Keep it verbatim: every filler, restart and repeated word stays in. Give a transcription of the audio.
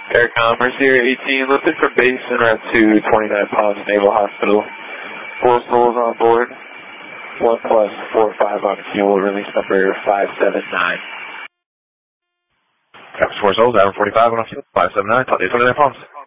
Aircom, Mercier eighteen, lifted for base en route to twenty-nine Palms Naval Hospital. Four souls on board. One plus four five on fuel. Release number five seven nine. Four souls, Avenue forty-five on fuel. five seven nine, twenty-nine Palms.